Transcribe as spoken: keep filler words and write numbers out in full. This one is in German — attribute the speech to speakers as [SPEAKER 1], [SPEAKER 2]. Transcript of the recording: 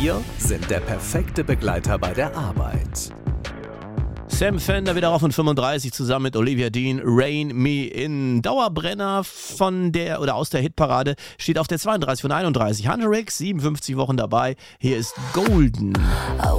[SPEAKER 1] Wir sind der perfekte Begleiter bei der Arbeit.
[SPEAKER 2] Sam Fender wieder auf und fünfunddreißig zusammen mit Olivia Dean, Rain Me In. Dauerbrenner von der oder aus der Hitparade steht auf der zweiunddreißig von einunddreißig. Hunter X, siebenundfünfzig Wochen dabei. Hier ist Golden.